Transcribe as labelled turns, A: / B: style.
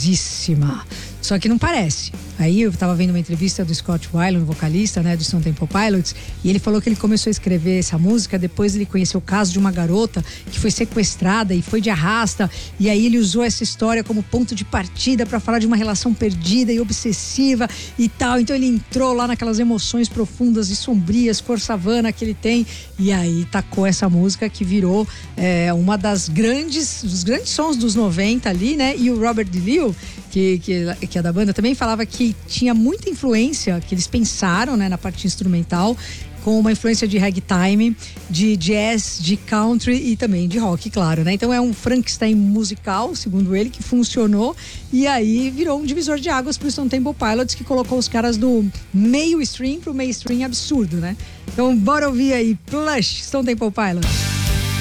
A: famosíssima. Só que não parece. Aí eu tava vendo uma entrevista do Scott Weiland, vocalista, né, do Stone Temple Pilots, e ele falou que ele começou a escrever essa música depois ele conheceu o caso de uma garota que foi sequestrada e foi de arrasta, e aí ele usou essa história como ponto de partida para falar de uma relação perdida e obsessiva e tal. Então ele entrou lá naquelas emoções profundas e sombrias, cor savana que ele tem, e aí tacou essa música que virou uma dos grandes sons dos 90 ali, né? E o Robert DeLeo, que é da banda, também falava que tinha muita influência, que eles pensaram, né, na parte instrumental, com uma influência de ragtime, de jazz, de country e também de rock, claro, né? Então é um Frankenstein musical, segundo ele, que funcionou e aí virou um divisor de águas pro Stone Temple Pilots, que colocou os caras do meio stream pro mainstream absurdo, né? Então bora ouvir aí Plush, Stone Temple Pilots.